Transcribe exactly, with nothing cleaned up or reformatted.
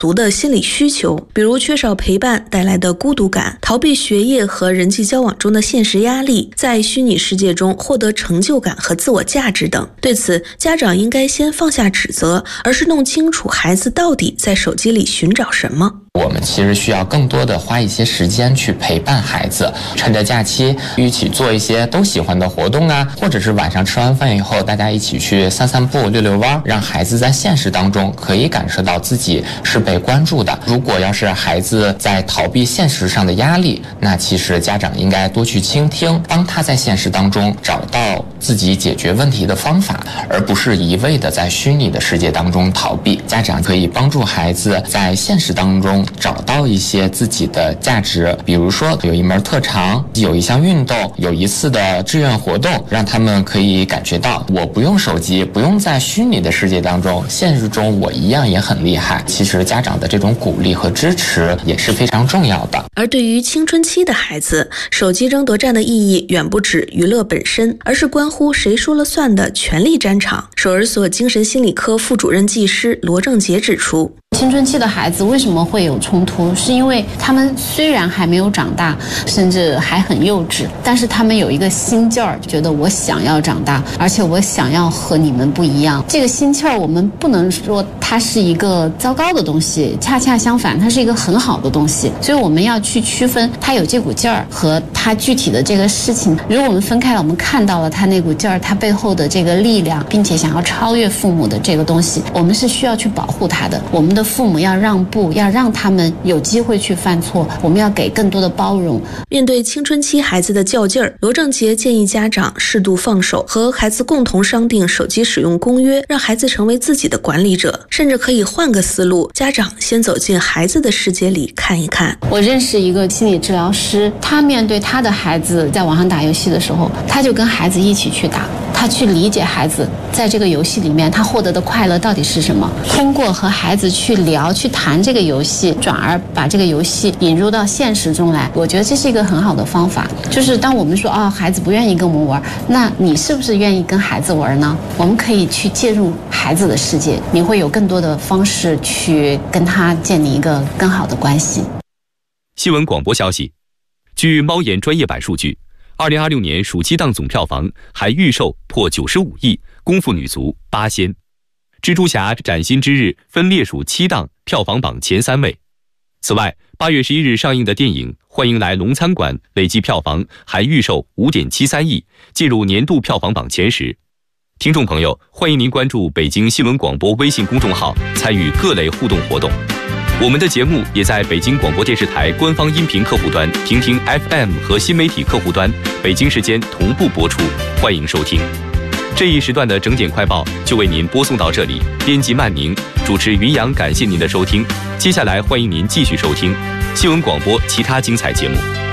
足的心理需求，比如缺少陪伴带来的孤独感，逃避学业和人际交往中的现实压力，在虚拟世界中获得成就感和自我价值等。对此，家长应该先放下指责，而是弄清楚孩子到底在手机里寻找什么。 我们其实需要更多的花一些时间去陪伴孩子，趁着假期一起做一些都喜欢的活动啊，或者是晚上吃完饭以后大家一起去散散步溜溜弯，让孩子在现实当中可以感受到自己是被关注的。如果要是孩子在逃避现实上的压力，那其实家长应该多去倾听，帮他在现实当中找到自己解决问题的方法，而不是一味的在虚拟的世界当中逃避。家长可以帮助孩子在现实当中找到一些自己的价值，比如说有一门特长，有一项运动，有一次的志愿活动，让他们可以感觉到我不用手机，不用在虚拟的世界当中，现实中我一样也很厉害。其实家长的这种鼓励和支持也是非常重要的。 而对于青春期的孩子，手机争夺战的意义远不止娱乐本身，而是关乎谁说了算的权力战场。首尔所精神心理科副主任技师罗正杰指出， 青春期的孩子为什么会有冲突，是因为他们虽然还没有长大，甚至还很幼稚，但是他们有一个心劲儿，觉得我想要长大，而且我想要和你们不一样。这个心气儿我们不能说它是一个糟糕的东西，恰恰相反，它是一个很好的东西。所以我们要去区分他有这股劲儿和他具体的这个事情。如果我们分开了，我们看到了他那股劲儿，他背后的这个力量，并且想要超越父母的这个东西，我们是需要去保护他的。我们的父母要让步，要让他们有机会去犯错，我们要给更多的包容。 面对青春期孩子的较劲儿，罗正杰建议家长适度放手，和孩子共同商定手机使用公约，让孩子成为自己的管理者。甚至可以换个思路，家长先走进孩子的世界里看一看。 我认识一个心理治疗师，他面对他的孩子在网上打游戏的时候，他就跟孩子一起去打，他去理解孩子在这个游戏里面他获得的快乐到底是什么，通过和孩子去聊去谈这个游戏，转而把这个游戏引入到现实中来。我觉得这是一个很好的方法。就是当我们说哦，孩子不愿意跟我们玩，那你是不是愿意跟孩子玩呢？我们可以去介入孩子的世界，你会有更多的方式去跟他建立一个更好的关系。 新闻广播消息，据猫眼专业版数据，二零二六年暑期档总票房还预售破九十五亿，功夫女足八仙。蜘蛛侠崭新之日分列属七档票房榜前三位。此外，八月十一日上映的电影《欢迎来龙餐馆》累计票房还预售五点七三亿，进入年度票房榜前十。听众朋友，欢迎您关注北京新闻广播微信公众号，参与各类互动活动。我们的节目也在北京广播电视台官方音频客户端、听听 F M 和新媒体客户端北京时间同步播出，欢迎收听。这一时段的整点快报就为您播送到这里，编辑曼宁，主持云阳，感谢您的收听。接下来欢迎您继续收听新闻广播其他精彩节目。